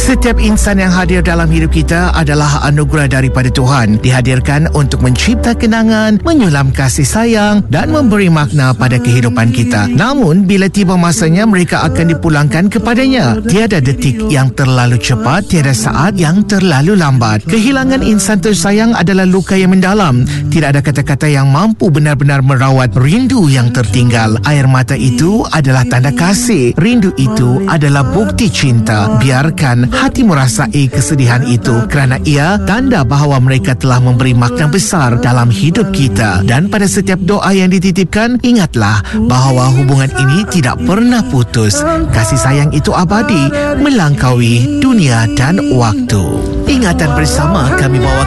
Setiap insan yang hadir dalam hidup kita adalah anugerah daripada Tuhan. Dihadirkan untuk mencipta kenangan, menyulam kasih sayang dan memberi makna pada kehidupan kita. Namun, bila tiba masanya, mereka akan dipulangkan kepadanya. Tiada detik yang terlalu cepat, tiada saat yang terlalu lambat. Kehilangan insan tersayang adalah luka yang mendalam. Tidak ada kata-kata yang mampu benar-benar merawat rindu yang tertinggal. Air mata itu adalah tanda kasih. Rindu itu adalah bukti cinta. Biarkan hati merasai kesedihan itu, kerana ia tanda bahawa mereka telah memberi makna besar dalam hidup kita. Dan pada setiap doa yang dititipkan, ingatlah bahawa hubungan ini tidak pernah putus. Kasih sayang itu abadi, melangkaui dunia dan waktu. Ingatan bersama kami bawa